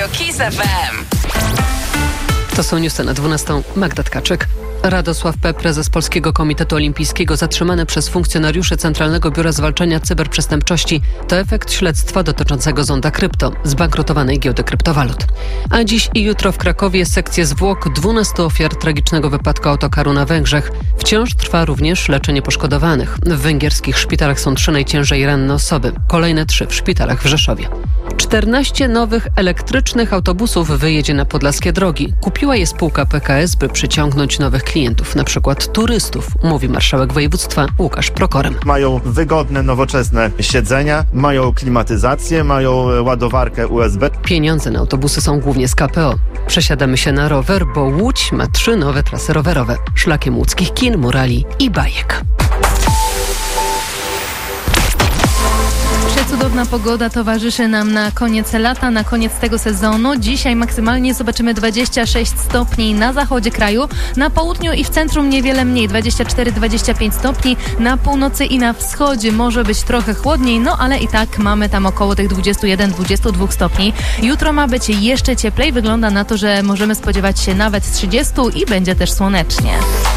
Radio Kiss FM. To są newsy na 12. Magda Tkaczyk. Radosław P., prezes Polskiego Komitetu Olimpijskiego, zatrzymany przez funkcjonariuszy Centralnego Biura Zwalczania Cyberprzestępczości. To efekt śledztwa dotyczącego zonda krypto, zbankrutowanej giełdy kryptowalut. A dziś i jutro w Krakowie sekcje zwłok 12 ofiar tragicznego wypadku autokaru na Węgrzech. Wciąż trwa również leczenie poszkodowanych. W węgierskich szpitalach są 3 najciężej ranne osoby. Kolejne 3 w szpitalach w Rzeszowie. 14 nowych elektrycznych autobusów wyjedzie na podlaskie drogi. Kupiła je spółka PKS, by przyciągnąć nowych klientów, na przykład turystów, mówi marszałek województwa Łukasz Prokorem. Mają wygodne, nowoczesne siedzenia, mają klimatyzację, mają ładowarkę USB. Pieniądze na autobusy są głównie z KPO. Przesiadamy się na rower, bo Łódź ma 3 nowe trasy rowerowe. Szlakiem łódzkich kin, murali i bajek. Cudowna pogoda towarzyszy nam na koniec lata, na koniec tego sezonu. Dzisiaj maksymalnie zobaczymy 26 stopni na zachodzie kraju, na południu i w centrum niewiele mniej, 24-25 stopni, na północy i na wschodzie może być trochę chłodniej, no ale i tak mamy tam około tych 21-22 stopni. Jutro ma być jeszcze cieplej, wygląda na to, że możemy spodziewać się nawet 30 i będzie też słonecznie.